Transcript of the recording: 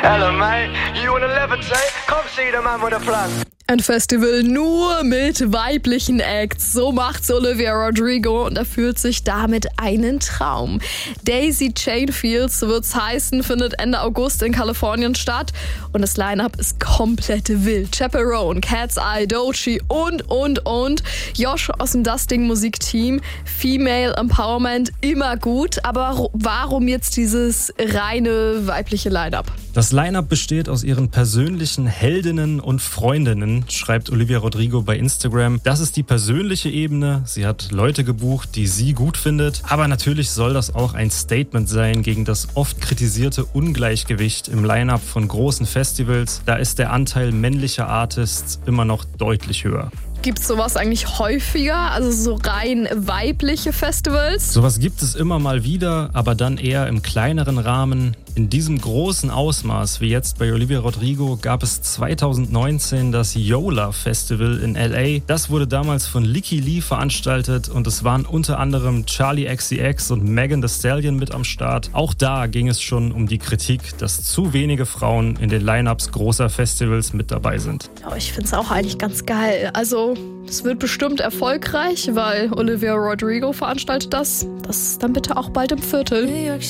Hello, mate. You wanna levitate? Come see the man with a plan. Ein Festival nur mit weiblichen Acts. So macht's Olivia Rodrigo und erfüllt sich damit einen Traum. Daisy Chain Fields wird's heißen, findet Ende August in Kalifornien statt. Und das Line-Up ist komplett wild. Chaperone, Cat's Eye, Doechii und. Josh aus dem Dusting Musikteam. Female Empowerment, immer gut. Aber warum jetzt dieses reine weibliche Line-Up? Das Line-Up besteht aus ihren persönlichen Heldinnen und Freundinnen, schreibt Olivia Rodrigo bei Instagram. Das ist die persönliche Ebene. Sie hat Leute gebucht, die sie gut findet. Aber natürlich soll das auch ein Statement sein gegen das oft kritisierte Ungleichgewicht im Line-Up von großen Festivals. Da ist der Anteil männlicher Artists immer noch deutlich höher. Gibt's sowas eigentlich häufiger? Also so rein weibliche Festivals? Sowas gibt es immer mal wieder, aber dann eher im kleineren Rahmen. In diesem großen Ausmaß wie jetzt bei Olivia Rodrigo gab es 2019 das Yola Festival in LA. Das wurde damals von Lykke Li veranstaltet und es waren unter anderem Charli XCX und Megan Thee Stallion mit am Start. Auch da ging es schon um die Kritik, dass zu wenige Frauen in den Line-Ups großer Festivals mit dabei sind. Aber ich find's auch eigentlich ganz geil. Also es wird bestimmt erfolgreich, weil Olivia Rodrigo veranstaltet das. Das ist dann bitte auch bald im Viertel.